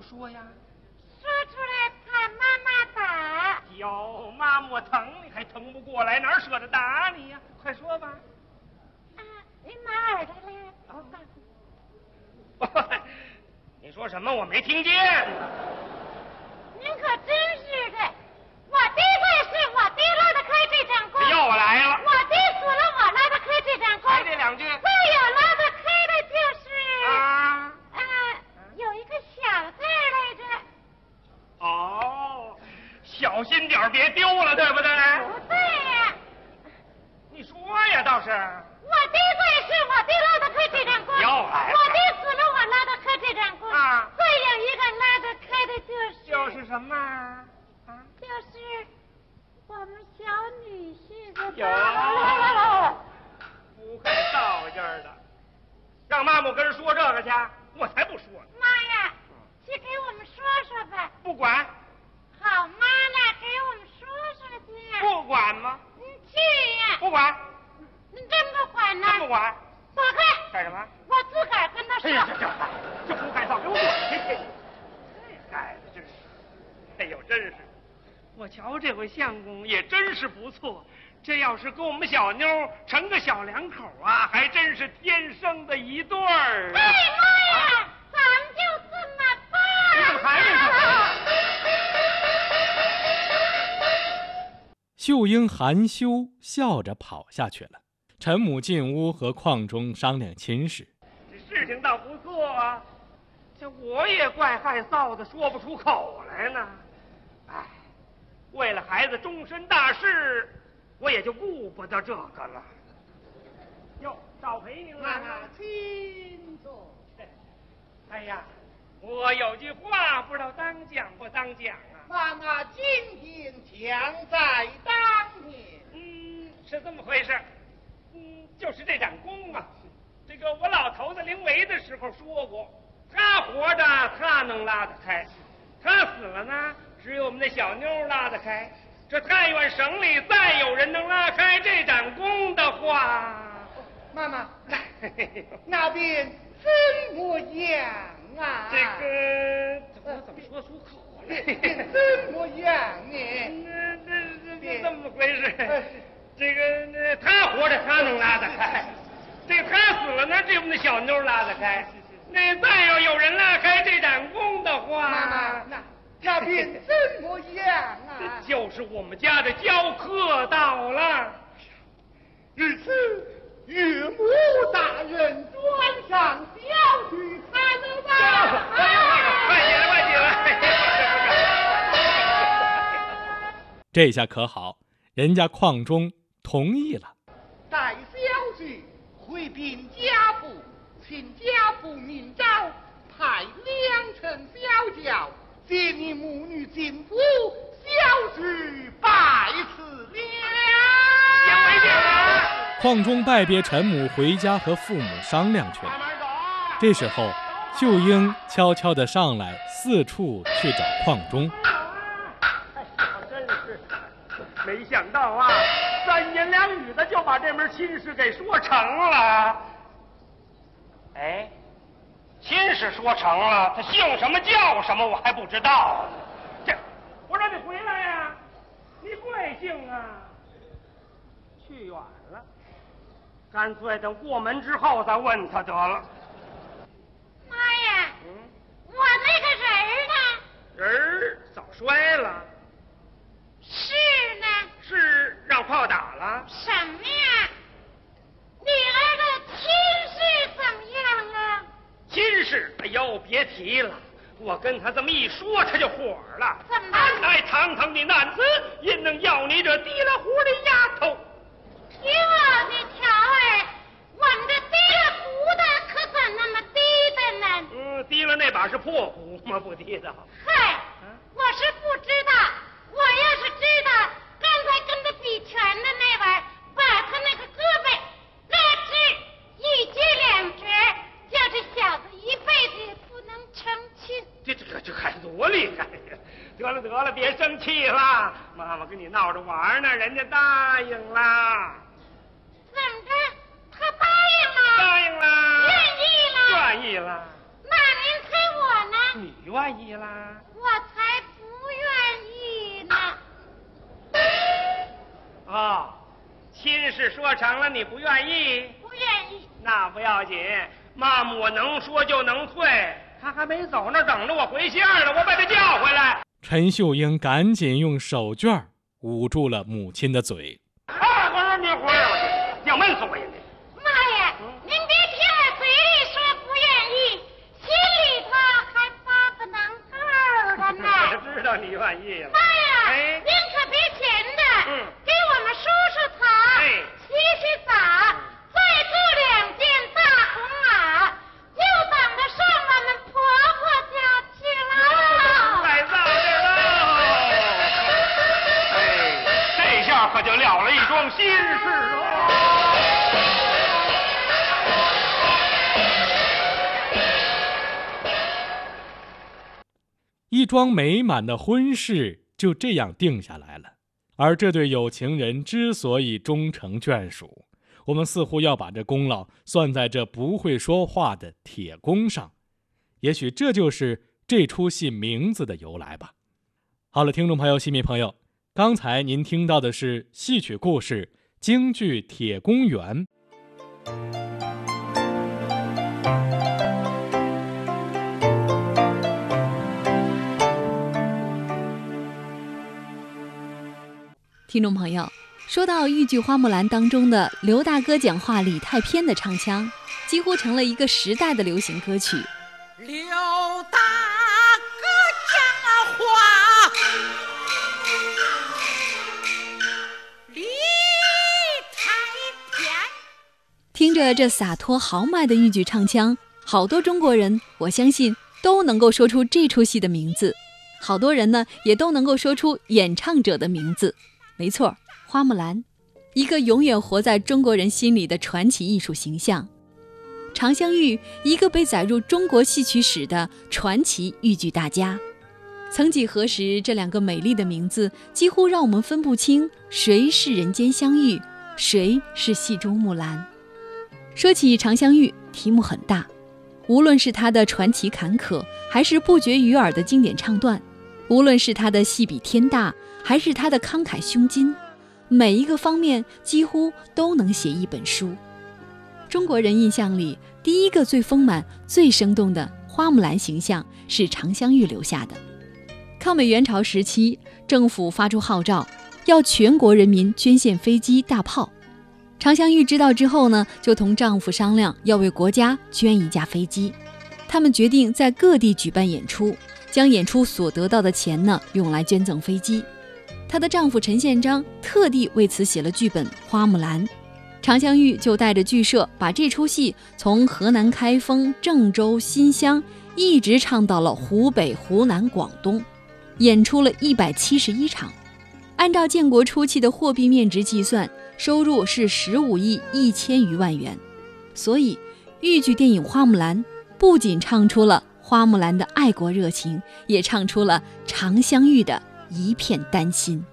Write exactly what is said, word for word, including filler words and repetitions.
不说呀？ 说出来怕妈妈打。 哟，妈我疼你还疼不过来，哪舍得打你呀？快说吧。 啊，你马耳朵嘞？我告诉你。你说什么？我没听见。 您可真是的，我爹在世，我爹拉得开这张弓。 又来了。 我爹死了，我拉得开这张弓。 还这两句。 再有拉得开的就是啊， 呃，有一个小字来着。 哦，小心点别丢了，对不对？ 不对呀。 你说呀，倒是。 我爹在世，我爹拉得开这张弓。 又来了。 我爹死了，我拉得开这张弓。 啊。 再有一个拉得开的就是。 就是什么？啊？ 就是我们小女婿的。 有。不会造劲儿的，让妈妈跟人说这个去，我才不说呢。 妈呀，去给我们说说吧。 不管。 好妈呢，给我们说说去。 不管吗？ 你去呀。 不管。 你真不管呢？ 真不管。 躲开。 干什么？ 我自个儿跟他说。 哎呀，这这这不该造，给我滚去！这孩子真是，哎呦，真是，我瞧这回相公也真是不错。这要是跟我们小妞成个小两口啊，还真是天生的一对儿。 哎妈呀，啊、咱们就这么办。 你怎么还是？ 秀英含羞笑着跑下去了。陈母进屋和邝忠商量亲事。 这事情倒不错啊，这我也怪害臊的，说不出口来呢。哎，为了孩子终身大事，我也就顾不得这个了。哟，少陪您了。 妈妈，请坐。 哎呀，我有句话不知道当讲不当讲啊。 妈妈今天强在当年。 嗯，是这么回事。嗯，就是这盏弓啊，这个我老头子临危的时候说过，他活着他能拉得开，他死了呢，只有我们那小妞拉得开。这太原省里再有人能拉开这盏弓的话， 妈妈，那边怎么样啊？ 这个我怎么说出口来？ 怎么样呢？ 这这这这么回事？这个他活着他能拉得开，这个他死了呢，只有我们那小妞拉得开。那再要有人拉开这盏弓的话， 妈妈，那那边怎么样啊？ 就是我们家的教课到了。 日此岳母大人转上小婿才能吧？ 快起来，快起来！ 这下可好，人家邝忠同意了。 待小婿回禀家父，请家父明诏，派两乘小轿接你母女进府，小婿拜辞了。 先回见了。 邝忠拜别陈母回家和父母商量去了。这时候，秀英悄悄地上来，四处去找邝忠。 真是没想到啊，三言两语的就把这门亲事给说成了。哎，亲事说成了，他姓什么叫什么我还不知道。这，我让你回来呀，你贵姓啊？去远了，干脆等过门之后再问他得了。 妈呀，嗯，我那个人儿呢？ 人儿早摔了。 是呢？ 是让炮打了。 什么呀？你儿的亲事怎么样啊？ 亲事，哎呦，别提了，我跟他这么一说，他就火了。 怎么？ 哎，堂堂的男子，焉能要你这低了胡的丫头？ 哟，你瞧儿，我们这低了胡的可怎那么低的呢？ 嗯，低了那把是破胡吗？不低的。 嗨，我是不知道。我要是知道，刚才跟他比拳的那玩意儿，把他那个胳膊拉直一截两折，叫这小子一辈子也不能成亲。 这这这还多厉害呀！得了得了，别生气了，妈妈跟你闹着玩呢，人家答应了。 怎么着？他答应了？ 答应了。 愿意了？ 愿意了。 那您猜我呢？ 你愿愿意啦？ 我才不愿意呢。 哦，亲事说成了，你不愿意？ 不愿意。 那不要紧，妈妈我能说就能退。他还没走那等着我回信呢，我把他叫回来。 陈秀英赶紧用手绢捂住了母亲的嘴。 啊，我说你回来，我要闷死我也得。 妈呀，您别听我嘴里说不愿意，心里头还发个能够的呢。 我知道你愿意了。 妈呀， 哎， 您可别闲的， 嗯， 给我们梳梳头， 哎， 洗洗澡，再雇两件大红袄，就等着上我们婆婆家去了。 来造这喽！哎，这下可就了了一桩心事喽。 一桩美满的婚事就这样定下来了。而这对有情人之所以终成眷属，我们似乎要把这功劳算在这不会说话的铁公上。也许这就是这出戏名字的由来吧。好了，听众朋友、戏迷朋友，刚才您听到的是戏曲故事京剧《铁公园》。 听众朋友，说到豫剧《花木兰》当中的刘大哥讲话李太偏的唱腔，几乎成了一个时代的流行歌曲。 刘大哥讲话李太偏， 听着这洒脱豪迈的豫剧唱腔，好多中国人我相信都能够说出这出戏的名字，好多人呢也都能够说出演唱者的名字。没错，花木兰，一个永远活在中国人心里的传奇艺术形象；常香玉，一个被载入中国戏曲史的传奇豫剧大家。曾几何时，这两个美丽的名字几乎让我们分不清谁是人间香玉，谁是戏中木兰。说起常香玉，题目很大，无论是她的传奇坎坷，还是不绝于耳的经典唱段，无论是她的戏比天大，还是他的慷慨胸襟，每一个方面几乎都能写一本书。中国人印象里，第一个最丰满、最生动的花木兰形象是常香玉留下的。抗美援朝时期，政府发出号召，要全国人民捐献飞机、大炮。常香玉知道之后呢，就同丈夫商量要为国家捐一架飞机。他们决定在各地举办演出，将演出所得到的钱呢，用来捐赠飞机。她的丈夫陈宪章特地为此写了剧本《花木兰》，常香玉就带着剧社把这出戏从河南开封、郑州、新乡一直唱到了湖北、湖南、广东，演出了一百七十一场。按照建国初期的货币面值计算，收入是十五亿一千余万元。所以，豫剧电影《花木兰》不仅唱出了花木兰的爱国热情，也唱出了常香玉的一片丹心。